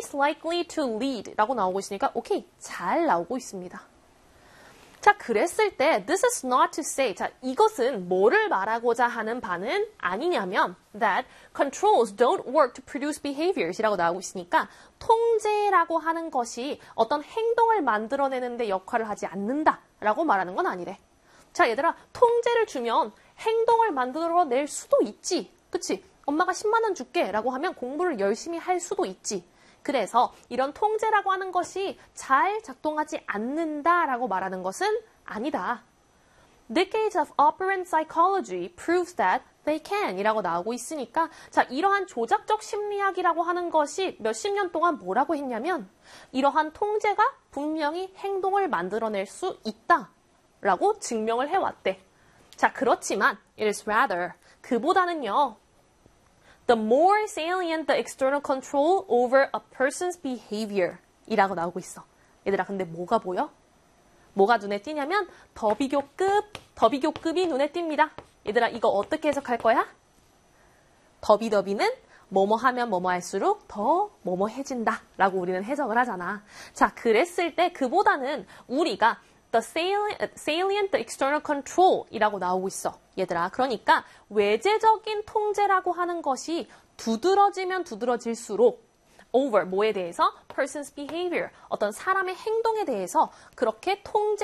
is likely to lead 라고 나오고 있으니까 오케이, 잘 나오고 있습니다. 자, 그랬을 때 this is not to say, 자, 이것은 뭐를 말하고자 하는 바는 아니냐면 that controls don't work to produce behaviors 이라고 나오고 있으니까 통제라고 하는 것이 어떤 행동을 만들어내는 데 역할을 하지 않는다 라고 말하는 건 아니래. 자, 얘들아, 통제를 주면 행동을 만들어낼 수도 있지. 그치? 엄마가 10만 원 줄게 라고 하면 공부를 열심히 할 수도 있지. 그래서 이런 통제라고 하는 것이 잘 작동하지 않는다라고 말하는 것은 아니다. Decades of operant psychology proves that they can 이라고 나오고 있으니까 자, 이러한 조작적 심리학이라고 하는 것이 몇십 년 동안 뭐라고 했냐면 이러한 통제가 분명히 행동을 만들어낼 수 있다라고 증명을 해왔대. 자, 그렇지만 it is rather 그보다는요. The more salient the external control over a person's behavior 이라고 나오고 있어. 얘들아, 근데 뭐가 보여? 뭐가 눈에 띄냐면 더비교급이 눈에 띕니다. 얘들아, 이거 어떻게 해석할 거야? 더비는 뭐뭐 하면 뭐뭐 할수록 더 뭐뭐해진다 라고 우리는 해석을 하잖아. 자, 그랬을 때 그보다는 우리가 the salient the external control 이라고 나오고 있어. 얘들아, 그러니까 외제적인 통제라고 하는 것이 두드러지면 두드러질수록 over 뭐에 대해서? person's behavior 어떤 사람의 행동에 대해서 그렇게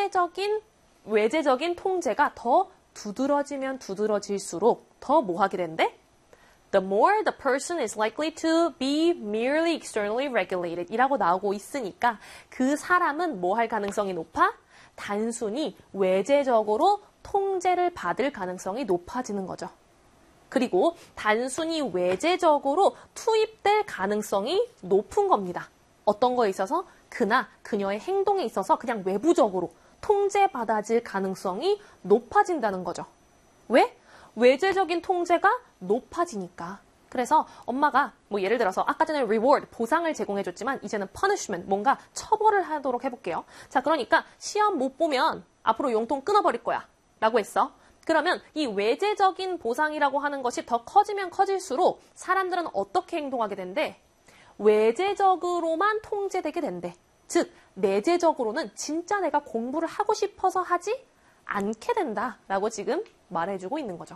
외제적인 통제가 더 두드러지면 두드러질수록 더 뭐 하게 된대? The more the person is likely to be merely externally regulated 이라고 나오고 있으니까 그 사람은 뭐 할 가능성이 높아? 단순히 외제적으로 통제를 받을 가능성이 높아지는 거죠. 그리고 단순히 외제적으로 투입될 가능성이 높은 겁니다. 어떤 거에 있어서? 그나 그녀의 행동에 있어서 그냥 외부적으로 통제받아질 가능성이 높아진다는 거죠. 왜? 외제적인 통제가 높아지니까. 그래서 엄마가 뭐 예를 들어서 아까 전에 reward, 보상을 제공해줬지만 이제는 punishment, 뭔가 처벌을 하도록 해볼게요. 자, 그러니까 시험 못 보면 앞으로 용돈 끊어버릴 거야 라고 했어. 그러면 이 외제적인 보상이라고 하는 것이 더 커지면 커질수록 사람들은 어떻게 행동하게 된대? 외제적으로만 통제되게 된대. 즉, 내재적으로는 진짜 내가 공부를 하고 싶어서 하지 않게 된다라고 지금 말해주고 있는 거죠.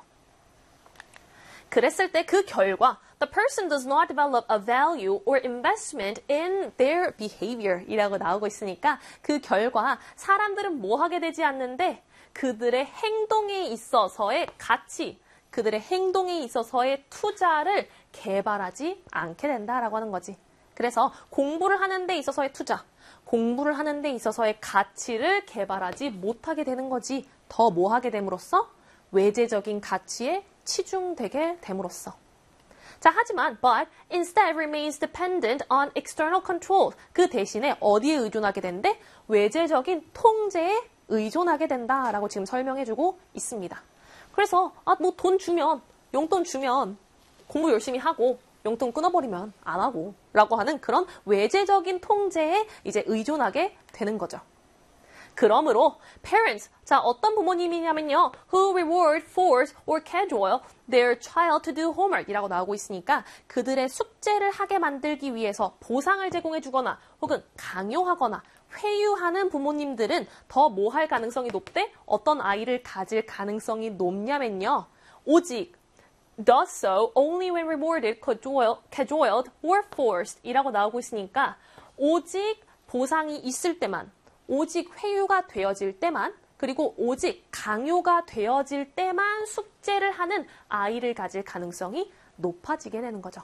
그랬을 때 그 결과 the person does not develop a value or investment in their behavior 이라고 나오고 있으니까 그 결과 사람들은 뭐 하게 되지 않는데 그들의 행동에 있어서의 가치, 그들의 행동에 있어서의 투자를 개발하지 않게 된다라고 하는 거지. 그래서 공부를 하는 데 있어서의 투자, 공부를 하는 데 있어서의 가치를 개발하지 못하게 되는 거지. 더 뭐 하게 됨으로써? 외제적인 가치에 치중되게 됨으로써. 자, 하지만 but instead remains dependent on external control. 그 대신에 어디에 의존하게 된대? 외제적인 통제에 의존하게 된다라고 지금 설명해주고 있습니다. 그래서 뭐 돈 주면, 용돈 주면 공부 열심히 하고 용돈 끊어버리면 안 하고 라고 하는 그런 외제적인 통제에 이제 의존하게 되는 거죠. 그러므로 parents, 자, 어떤 부모님이냐면요. who reward, force, or cajole their child to do homework 이라고 나오고 있으니까 그들의 숙제를 하게 만들기 위해서 보상을 제공해 주거나 혹은 강요하거나 회유하는 부모님들은 더 뭐 할 가능성이 높대? 어떤 아이를 가질 가능성이 높냐면요. 오직 does so only when rewarded, cajoled, or forced 이라고 나오고 있으니까 오직 보상이 있을 때만, 오직 회유가 되어질 때만, 그리고 오직 강요가 되어질 때만 숙제를 하는 아이를 가질 가능성이 높아지게 되는 거죠.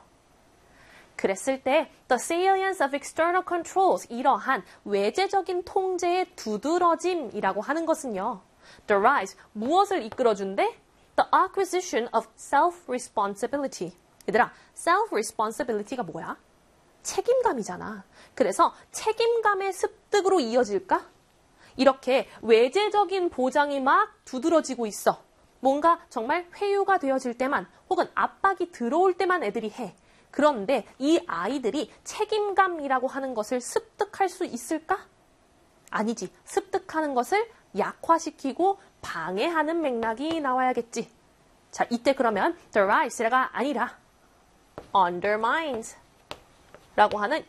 그랬을 때 the salience of external controls, 이러한 외제적인 통제의 두드러짐이라고 하는 것은요. derives, 무엇을 이끌어준대? The acquisition of self-responsibility. 얘들아, self-responsibility가 뭐야? 책임감이잖아. 그래서 책임감의 습득으로 이어질까? 이렇게 외제적인 보장이 막 두드러지고 있어. 뭔가 정말 회유가 되어질 때만 혹은 압박이 들어올 때만 애들이 해. 그런데 이 아이들이 책임감이라고 하는 것을 습득할 수 있을까? 아니지. 습득하는 것을 약화시키고 방해하는 맥락이 나와야겠지. 자, 이때 그러면 derives가 아니라 undermines 라고 하는